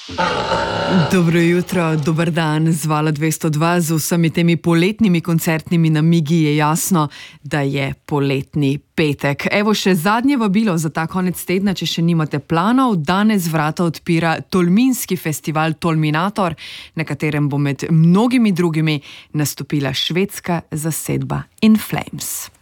Dobro jutro, dober dan, z Vala 202, z vsemi temi poletnimi koncertnimi namigi je jasno, da je poletni petek. Evo še zadnje vabilo za ta konec tedna, če še nimate planov. Danes vrata odpira tolminski festival Tolminator, na katerem bo med mnogimi drugimi nastopila švedska zasedba In Flames.